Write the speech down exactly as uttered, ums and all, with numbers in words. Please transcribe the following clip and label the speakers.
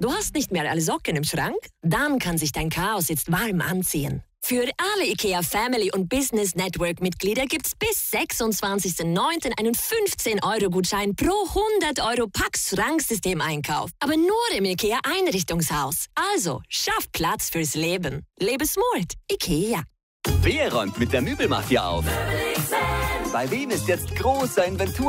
Speaker 1: Du hast nicht mehr alle Socken im Schrank? Dann kann sich dein Chaos jetzt warm anziehen. Für alle IKEA Family und Business Network Mitglieder gibt's bis sechsundzwanzigsten neunten einen fünfzehn Euro Gutschein pro hundert Euro Pax Schranksystem-Einkauf. Aber nur im IKEA Einrichtungshaus. Also, schaff Platz fürs Leben. Lebe smart. IKEA.
Speaker 2: Wer räumt mit der Möbelmafia auf? Bei wem ist jetzt großer Inventur?